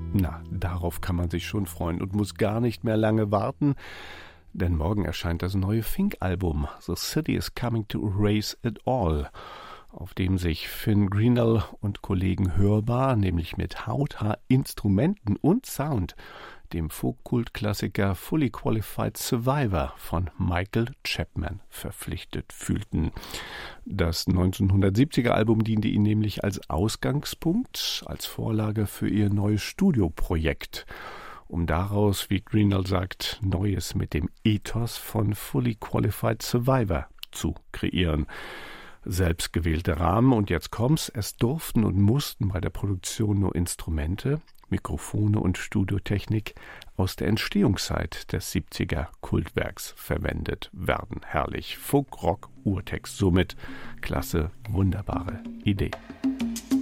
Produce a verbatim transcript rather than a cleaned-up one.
Na, darauf kann man sich schon freuen und muss gar nicht mehr lange warten, denn morgen erscheint das neue Fink-Album The City is Coming to Erase It All, auf dem sich Finn Greenall und Kollegen hörbar, nämlich mit hautnah Instrumenten und Sound, dem Folk-Kult-Klassiker Fully Qualified Survivor von Michael Chapman verpflichtet fühlten. Das neunzehnhundertsiebziger Album diente ihnen nämlich als Ausgangspunkt, als Vorlage für ihr neues Studioprojekt, um daraus, wie Greenall sagt, Neues mit dem Ethos von Fully Qualified Survivor zu kreieren. Selbstgewählte Rahmen, und jetzt kommt's, es durften und mussten bei der Produktion nur Instrumente, Mikrofone und Studiotechnik aus der Entstehungszeit des siebziger Kultwerks verwendet werden. Herrlich. Folk, Rock, Urtext. Somit klasse, wunderbare Idee.